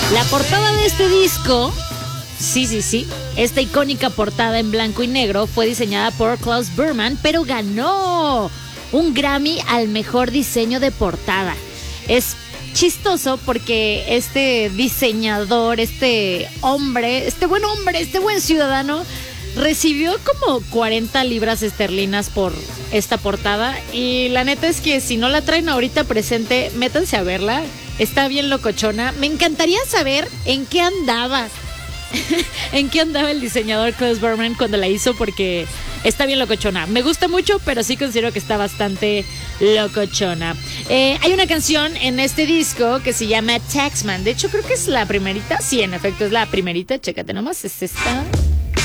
La portada de este disco, sí, esta icónica portada en blanco y negro fue diseñada por Klaus Berman, pero ganó un Grammy al mejor diseño de portada. Es chistoso porque este diseñador, este buen ciudadano, recibió como 40 libras esterlinas por esta portada. Y la neta es que si no la traen ahorita presente, métanse a verla. Está bien locochona. Me encantaría saber en qué andaba. En qué andaba el diseñador Klaus Berman cuando la hizo, porque está bien locochona. Me gusta mucho, pero sí considero que está bastante locochona. Hay una canción en este disco que se llama Taxman. De hecho, creo que es la primerita. Sí, en efecto, es la primerita. Chécate nomás, es esta.